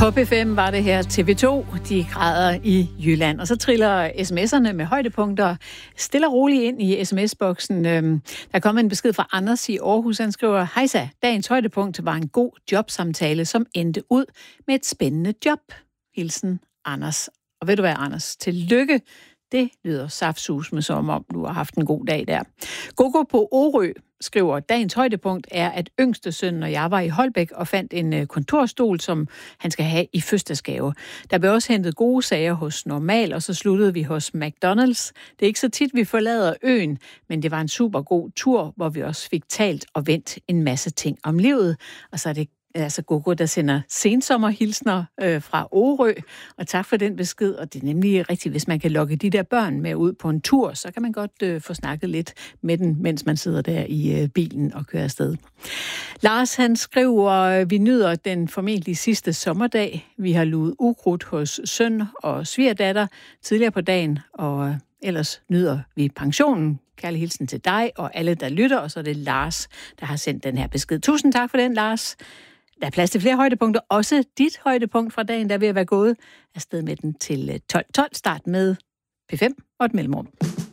På P5 var det her TV2, de græder i Jylland. Og så triller sms'erne med højdepunkter stille og roligt ind i sms-boksen. Der er kommet en besked fra Anders i Aarhus. Han skriver, hejsa, dagens højdepunkt var en god jobsamtale, som endte ud med et spændende job. Hilsen Anders. Og ved du hvad, Anders? Tillykke. Det lyder saftsusme, som om du har haft en god dag der. Gogo på Orø skriver, dagens højdepunkt er, at yngste søn og jeg var i Holbæk og fandt en kontorstol, som han skal have i fødselsdagsgave. Der blev også hentet gode sager hos Normal, og så sluttede vi hos McDonald's. Det er ikke så tit, vi forlader øen, men det var en super god tur, hvor vi også fik talt og vendt en masse ting om livet. Og så er det altså Gogo, der sender sensommerhilsner fra Orø, og tak for den besked, og det er nemlig rigtigt, hvis man kan lokke de der børn med ud på en tur, så kan man godt få snakket lidt med den, mens man sidder der i bilen og kører afsted. Lars, han skriver, vi nyder den formentlig sidste sommerdag. Vi har luet ukrudt hos søn og svigerdatter tidligere på dagen, og ellers nyder vi pensionen. Kærlig hilsen til dig og alle, der lytter, og så er det Lars, der har sendt den her besked. Tusind tak for den, Lars. Der er plads til flere højdepunkter. Også dit højdepunkt fra dagen, der er ved at være gået afsted med den til 12.12. Start med P5 og et mellemrum.